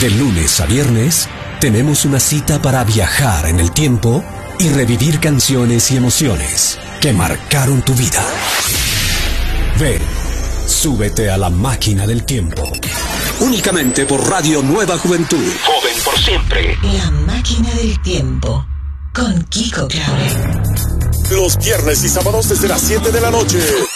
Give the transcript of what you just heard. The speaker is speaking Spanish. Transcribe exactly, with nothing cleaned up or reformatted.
De lunes a viernes, tenemos una cita para viajar en el tiempo y revivir canciones y emociones que marcaron tu vida. Ven, súbete a la máquina del tiempo. Únicamente por Radio Nueva Juventud. Joven por siempre. La máquina del tiempo. Con Kiko Claure. Los viernes y sábados desde las siete de la noche.